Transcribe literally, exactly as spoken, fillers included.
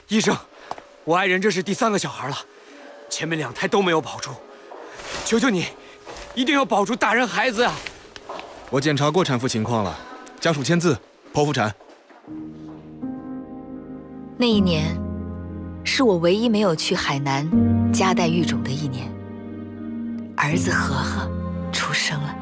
医生，我爱人这是第三个小孩了，前面两胎都没有保住，求求你，一定要保住大人孩子啊！ 我检查过产妇情况了，家属签字，剖腹产。 那一年，是我唯一没有去海南夹带育种的一年。儿子和和出生了。